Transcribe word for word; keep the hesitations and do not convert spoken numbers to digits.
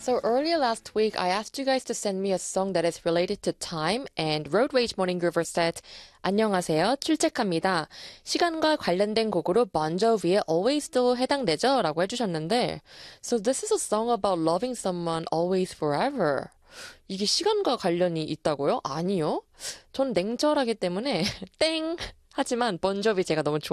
So earlier last week, I asked you guys to send me a song that is related to time, and Road Rage Morning Groover said, 안녕하세요, 출첵합니다. 시간과 관련된 곡으로 Bon Jovi의 Always도 해당되죠? 라고 해주셨는데, so this is a song about loving someone always forever. 이게 시간과 관련이 있다고요? 아니요. 전 냉철하기 때문에 땡! 하지만 본조비 제가 너무 좋아